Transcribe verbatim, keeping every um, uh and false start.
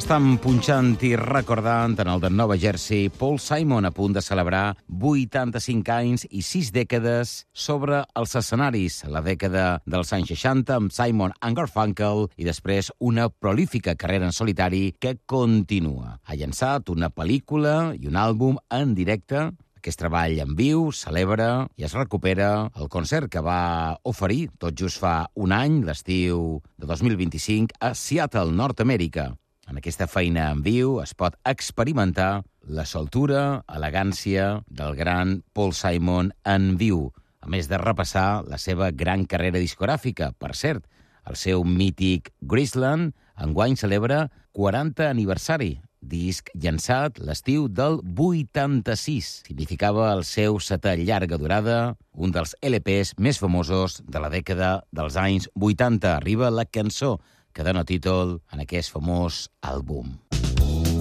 Estan punxant i recordant en el de Nova Jersey Paul Simon, a punt de celebrar vuitanta-cinc anys i sis dècades sobre els escenaris. La dècada dels anys seixanta amb Simon and Garfunkel i després una prolífica carrera en solitari que continua. Ha llançat una pel·lícula i un àlbum en directe. Aquest treball en viu celebra i es recupera el concert que va oferir tot just fa un any, l'estiu de dos mil vint-i-cinc, a Seattle, Nord-Amèrica. En aquesta feina en viu es pot experimentar la soltura, elegància del gran Paul Simon en viu, a més de repassar la seva gran carrera discogràfica. Per cert, el seu mític Graceland enguany celebra quaranta aniversari, disc llançat l'estiu del vuitanta-sis. Significava el seu setè llarga durada, un dels L Pes més famosos de la dècada dels anys vuitanta. Arriba la cançó que dona títol en aquest famós àlbum.